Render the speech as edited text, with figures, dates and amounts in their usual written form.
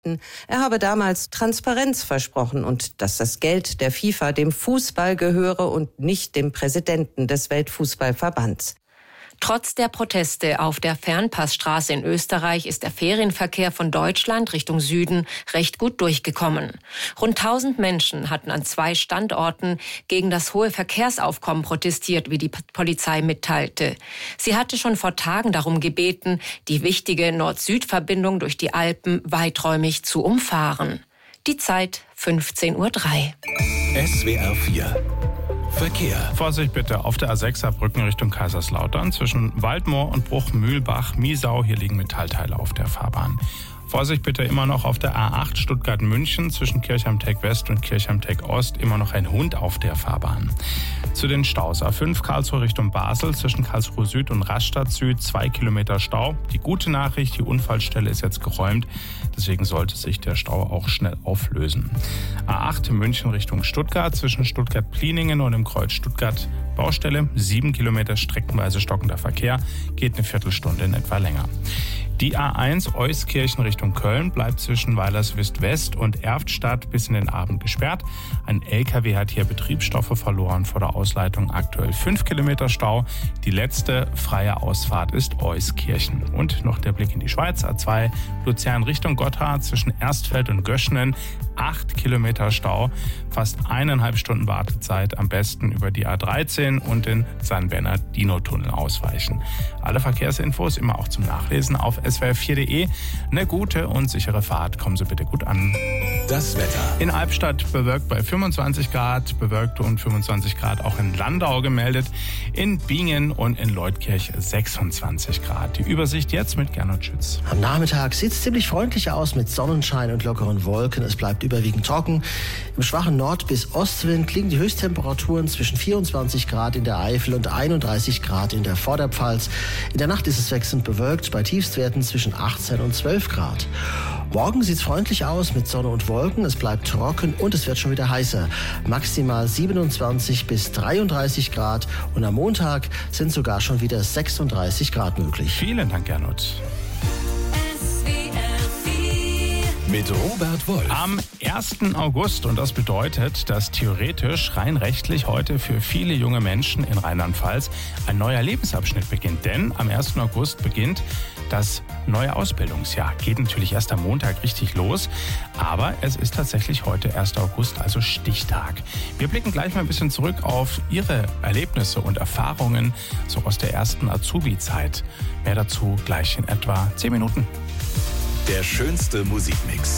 gehalten. Er habe damals Transparenz versprochen und dass das Geld der FIFA dem Fußball gehöre und nicht dem Präsidenten des Weltfußballverbands. Trotz der Proteste auf der Fernpassstraße in Österreich ist der Ferienverkehr von Deutschland Richtung Süden recht gut durchgekommen. Rund 1000 Menschen hatten an 2 Standorten gegen das hohe Verkehrsaufkommen protestiert, wie die Polizei mitteilte. Sie hatte schon vor Tagen darum gebeten, die wichtige Nord-Süd-Verbindung durch die Alpen weiträumig zu umfahren. Die Zeit 15:03 Uhr. SWR 4 Verkehr. Vorsicht bitte auf der A6 Saarbrücken Richtung Kaiserslautern zwischen Waldmoor und Bruch-Mühlbach-Miesau. Hier liegen Metallteile auf der Fahrbahn. Vorsicht bitte immer noch auf der A8 Stuttgart-München zwischen Kirchheim-Teck-West und Kirchheim-Teck-Ost. Immer noch ein Hund auf der Fahrbahn. Zu den Staus. A5 Karlsruhe Richtung Basel zwischen Karlsruhe Süd und Rastatt Süd 2 Kilometer Stau. Die gute Nachricht, die Unfallstelle ist jetzt geräumt. Deswegen sollte sich der Stau auch schnell auflösen. A8 München Richtung Stuttgart zwischen Stuttgart-Pliningen und dem Kreuz Stuttgart Baustelle. 7 Kilometer streckenweise stockender Verkehr. Geht eine Viertelstunde in etwa länger. Die A1 Euskirchen Richtung Köln bleibt zwischen Weilerswist West und Erftstadt bis in den Abend gesperrt. Ein LKW hat hier Betriebsstoffe verloren vor der Ausleitung. Aktuell 5 Kilometer Stau. Die letzte freie Ausfahrt ist Euskirchen. Und noch der Blick in die Schweiz. A2 Luzern Richtung Gotthard zwischen Erstfeld und Göschenen. 8 Kilometer Stau. Fast 1,5 Stunden Wartezeit. Am besten über die A13 und den Sanbenner Dino-Tunnel ausweichen. Alle Verkehrsinfos immer auch zum Nachlesen auf swr4.de. Eine gute und sichere Fahrt. Kommen Sie bitte gut an. Das Wetter. In Albstadt bewölkt bei 25 Grad, bewölkt und 25 Grad auch in Landau gemeldet. In Bingen und in Leutkirch 26 Grad. Die Übersicht jetzt mit Gernot Schütz. Am Nachmittag sieht es ziemlich freundlich aus mit Sonnenschein und lockeren Wolken. Es bleibt überwiegend trocken. Im schwachen Nord- bis Ostwind liegen die Höchsttemperaturen zwischen 24 Grad in der Eifel und 31 Grad in der Vorderpfalz. In der Nacht ist es wechselnd bewölkt bei Tiefstwerten zwischen 18 und 12 Grad. Morgen sieht es freundlich aus mit Sonne und Wolken. Es bleibt trocken und es wird schon wieder heißer. Maximal 27 bis 33 Grad und am Montag sind sogar schon wieder 36 Grad möglich. Vielen Dank, Gernot. Mit Robert Wolf. Am 1. August, und das bedeutet, dass theoretisch rein rechtlich heute für viele junge Menschen in Rheinland-Pfalz ein neuer Lebensabschnitt beginnt. Denn am 1. August beginnt das neue Ausbildungsjahr. Geht natürlich erst am Montag richtig los, aber es ist tatsächlich heute 1. August, also Stichtag. Wir blicken gleich mal ein bisschen zurück auf Ihre Erlebnisse und Erfahrungen so aus der ersten Azubi-Zeit. Mehr dazu gleich in etwa 10 Minuten. Der schönste Musikmix.